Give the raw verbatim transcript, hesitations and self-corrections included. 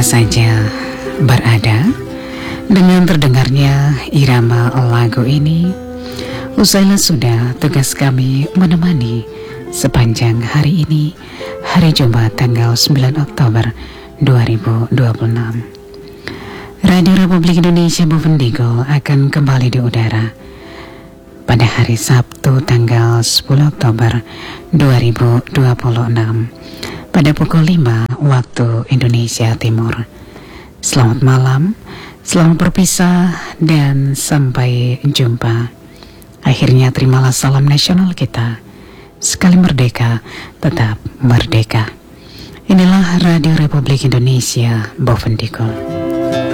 mana saja berada, dengan terdengarnya irama lagu ini, usailah sudah tugas kami menemani sepanjang hari ini, hari Jumat tanggal sembilan Oktober dua ribu dua puluh enam. Radio Republik Indonesia Bovendigul akan kembali di udara pada hari Sabtu tanggal sepuluh Oktober dua ribu dua puluh enam pada pukul lima waktu Indonesia Timur. Selamat malam, selamat berpisah dan sampai jumpa. Akhirnya terimalah salam nasional kita. Sekali merdeka, tetap merdeka. Inilah Radio Republik Indonesia Bovendigul.